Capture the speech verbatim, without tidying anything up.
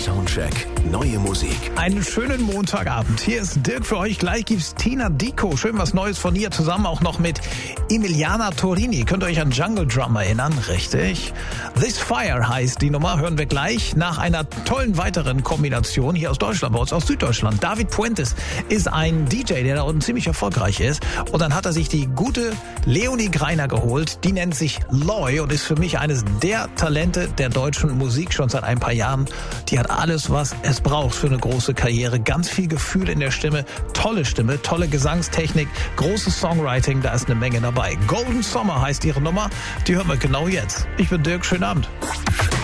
Soundcheck. Neue Musik. Einen schönen Montagabend. Hier ist Dirk für euch. Gleich gibt's Tina Dico. Schön was Neues von ihr. Zusammen auch noch mit Emiliana Torini. Könnt ihr euch an Jungle Drum erinnern? Richtig. This Fire heißt die Nummer. Hören wir gleich nach einer tollen weiteren Kombination hier aus Deutschland, bei uns aus Süddeutschland. David Puentes ist ein D J, der da unten ziemlich erfolgreich ist. Und dann hat er sich die gute Leonie Greiner geholt. Die nennt sich Loy und ist für mich eines der Talente der deutschen Musik schon seit ein paar Jahren. Die hat alles, was es braucht für eine große Karriere. Ganz viel Gefühl in der Stimme, tolle Stimme, tolle Gesangstechnik, großes Songwriting, da ist eine Menge dabei. Golden Summer heißt ihre Nummer, die hören wir genau jetzt. Ich bin Dirk, schönen Abend.